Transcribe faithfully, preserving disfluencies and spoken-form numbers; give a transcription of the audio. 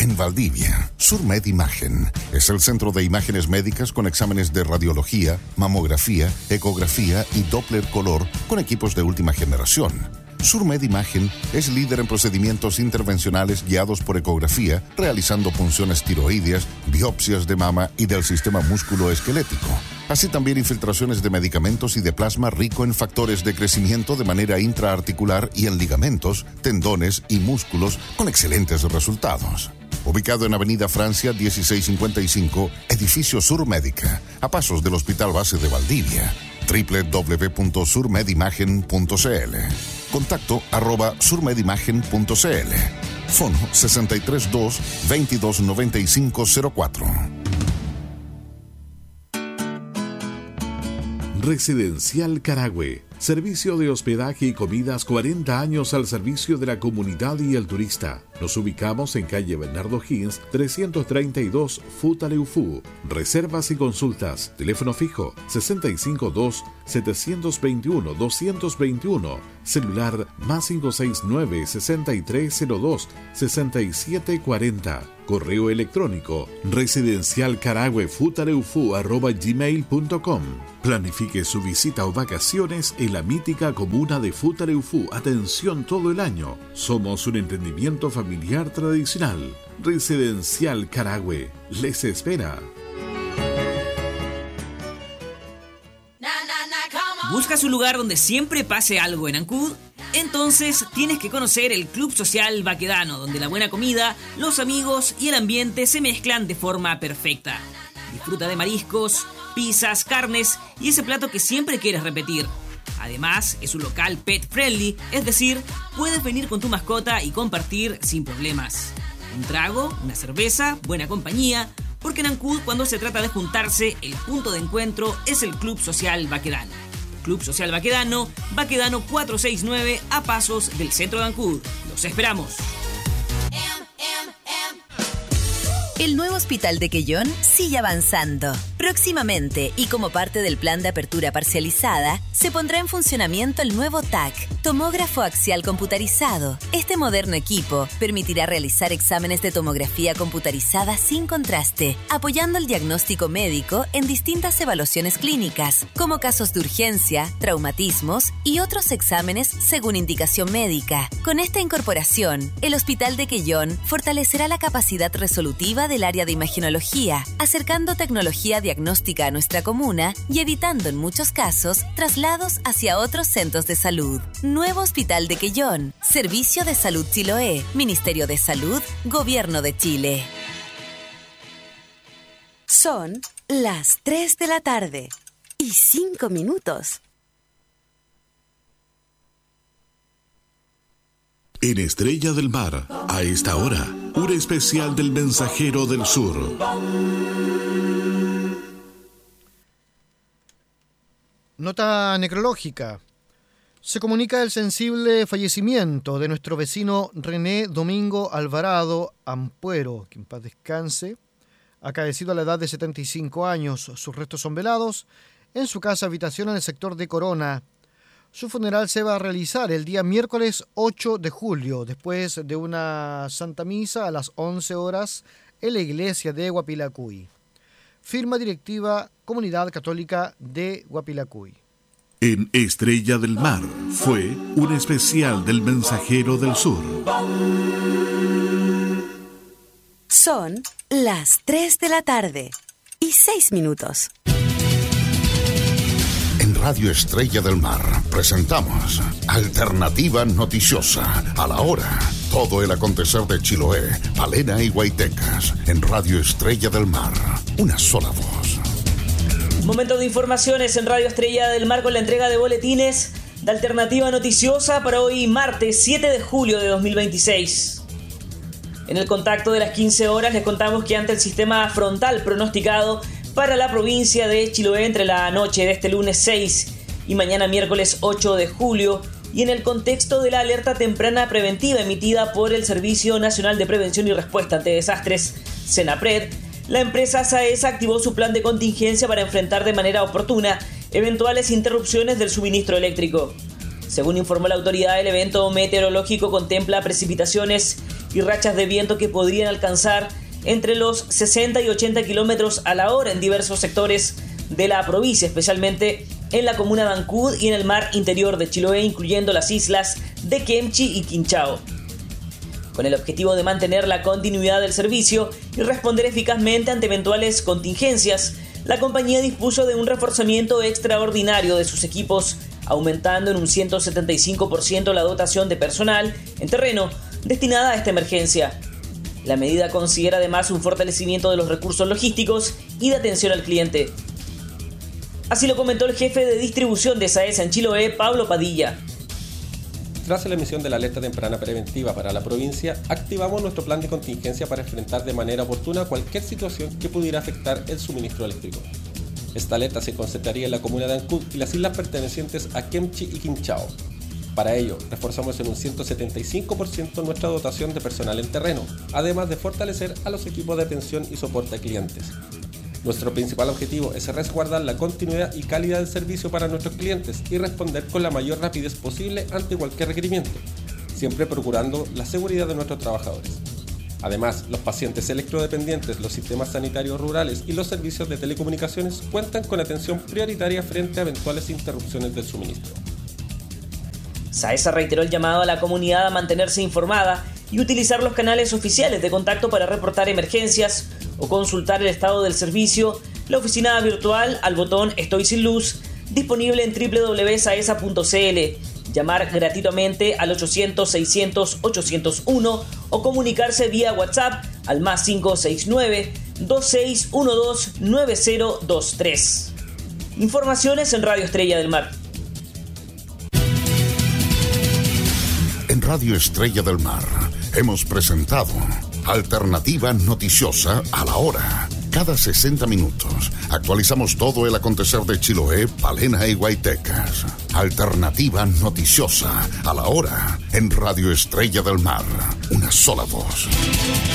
en Valdivia. Surmed Imagen es el centro de imágenes médicas con exámenes de radiología, mamografía, ecografía y Doppler color con equipos de última generación. Surmed Imagen es líder en procedimientos intervencionales guiados por ecografía, realizando punciones tiroideas, biopsias de mama y del sistema músculo-esquelético. Así también infiltraciones de medicamentos y de plasma rico en factores de crecimiento de manera intraarticular y en ligamentos, tendones y músculos con excelentes resultados. Ubicado en Avenida Francia dieciséis cincuenta y cinco, Edificio Surmédica, a pasos del Hospital Base de Valdivia. doble u doble u doble u punto surmedimagen punto c l. Contacto arroba surmedimagen punto c l. Fono sesenta y tres dos, veintidós noventa y cinco cero cuatro. Residencial Carahue. Servicio de hospedaje y comidas, cuarenta años al servicio de la comunidad y el turista. Nos ubicamos en calle Bernardo Higgins, trescientos treinta y dos, Futaleufú. Reservas y consultas. Teléfono fijo sesenta y cinco dos, setecientos veintiuno, doscientos veintiuno. Celular más cinco seis nueve, sesenta y tres cero dos, sesenta y siete cuarenta. Correo electrónico residencialcarahuefutaleufú arroba gmail punto com. Planifique su visita o vacaciones en la mítica comuna de Futaleufú. Atención todo el año. Somos un emprendimiento familiar tradicional. Residencial Carahue les espera. ¿Buscas un lugar donde siempre pase algo en Ancud? Entonces tienes que conocer el Club Social Baquedano, donde la buena comida, los amigos y el ambiente se mezclan de forma perfecta. Disfruta de mariscos, pizzas, carnes y ese plato que siempre quieres repetir. Además, es un local pet friendly, es decir, puedes venir con tu mascota y compartir sin problemas. Un trago, una cerveza, buena compañía, porque en Ancud, cuando se trata de juntarse, el punto de encuentro es el Club Social Baquedano. Club Social Baquedano, Baquedano cuatrocientos sesenta y nueve, a pasos del centro de Ancud. ¡Los esperamos! El nuevo hospital de Quellón sigue avanzando. Próximamente, y como parte del plan de apertura parcializada, se pondrá en funcionamiento el nuevo T A C, tomógrafo axial computarizado. Este moderno equipo permitirá realizar exámenes de tomografía computarizada sin contraste, apoyando el diagnóstico médico en distintas evaluaciones clínicas, como casos de urgencia, traumatismos y otros exámenes según indicación médica. Con esta incorporación, el Hospital de Quellón fortalecerá la capacidad resolutiva del área de imagenología, acercando tecnología diagnóstica a nuestra comuna y evitando en muchos casos traslados hacia otros centros de salud. Nuevo Hospital de Quellón, Servicio de Salud Chiloé, Ministerio de Salud, Gobierno de Chile. Son las tres de la tarde y cinco minutos. En Estrella del Mar, a esta hora, un especial del Mensajero del Sur. Nota necrológica. Se comunica el sensible fallecimiento de nuestro vecino René Domingo Alvarado Ampuero, que en paz descanse, acaecido a la edad de setenta y cinco años. Sus restos son velados en su casa habitación en el sector de Corona. Su funeral se va a realizar el día miércoles ocho de julio, después de una Santa Misa a las once horas en la iglesia de Guapilacuy. Firma directiva Comunidad Católica de Guapilacuy. En Estrella del Mar fue un especial del Mensajero del Sur. Son las tres de la tarde y seis minutos. En Radio Estrella del Mar presentamos Alternativa Noticiosa. A la hora, todo el acontecer de Chiloé, Palena y Guaitecas. En Radio Estrella del Mar, una sola voz. Momento de informaciones en Radio Estrella del Mar con la entrega de boletines de Alternativa Noticiosa para hoy martes siete de julio de dos mil veintiséis. En el contacto de las quince horas les contamos que ante el sistema frontal pronosticado para la provincia de Chiloé entre la noche de este lunes seis y mañana miércoles ocho de julio, y en el contexto de la alerta temprana preventiva emitida por el Servicio Nacional de Prevención y Respuesta ante Desastres, SENAPRED, la empresa SAESA activó su plan de contingencia para enfrentar de manera oportuna eventuales interrupciones del suministro eléctrico. Según informó la autoridad, el evento meteorológico contempla precipitaciones y rachas de viento que podrían alcanzar entre los sesenta y ochenta kilómetros a la hora en diversos sectores de la provincia, especialmente en la comuna de Ancud y en el mar interior de Chiloé, incluyendo las islas de Kemchi y Quinchao. Con el objetivo de mantener la continuidad del servicio y responder eficazmente ante eventuales contingencias, la compañía dispuso de un reforzamiento extraordinario de sus equipos, aumentando en un ciento setenta y cinco por ciento la dotación de personal en terreno destinada a esta emergencia. La medida considera además un fortalecimiento de los recursos logísticos y de atención al cliente. Así lo comentó el jefe de distribución de SAESA en Chiloé, Pablo Padilla. Tras la emisión de la alerta temprana preventiva para la provincia, activamos nuestro plan de contingencia para enfrentar de manera oportuna cualquier situación que pudiera afectar el suministro eléctrico. Esta alerta se concentraría en la comuna de Ancud y las islas pertenecientes a Kemchi y Quinchao. Para ello, reforzamos en un ciento setenta y cinco por ciento nuestra dotación de personal en terreno, además de fortalecer a los equipos de atención y soporte a clientes. Nuestro principal objetivo es resguardar la continuidad y calidad del servicio para nuestros clientes y responder con la mayor rapidez posible ante cualquier requerimiento, siempre procurando la seguridad de nuestros trabajadores. Además, los pacientes electrodependientes, los sistemas sanitarios rurales y los servicios de telecomunicaciones cuentan con atención prioritaria frente a eventuales interrupciones del suministro. SAESA reiteró el llamado a la comunidad a mantenerse informada y utilizar los canales oficiales de contacto para reportar emergencias o consultar el estado del servicio, la oficina virtual al botón Estoy sin luz, disponible en doble u doble u doble u punto saesa punto ce ele, llamar gratuitamente al ochocientos seiscientos ochocientos uno o comunicarse vía WhatsApp al más cinco seis nueve, dos seis uno dos, nueve cero dos tres. Informaciones en Radio Estrella del Mar. En Radio Estrella del Mar hemos presentado Alternativa Noticiosa a la Hora. Cada sesenta minutos actualizamos todo el acontecer de Chiloé, Palena y Guaytecas. Alternativa Noticiosa a la Hora en Radio Estrella del Mar. Una sola voz.